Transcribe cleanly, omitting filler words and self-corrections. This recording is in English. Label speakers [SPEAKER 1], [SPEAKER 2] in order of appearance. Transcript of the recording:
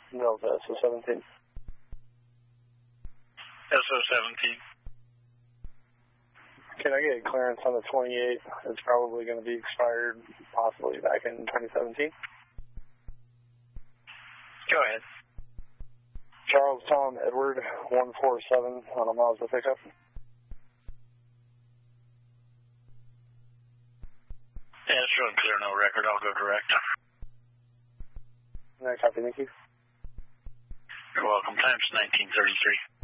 [SPEAKER 1] Delta SO17.
[SPEAKER 2] SO17.
[SPEAKER 1] Can I get clearance on the 28? It's probably going to be expired, possibly back in 2017.
[SPEAKER 2] Go ahead.
[SPEAKER 1] Charles Tom Edward 147 on a Mazda pickup.
[SPEAKER 2] Yeah, it's showing clear, no record. I'll go direct.
[SPEAKER 1] Copy, thank you.
[SPEAKER 2] You're welcome. Time's 1933.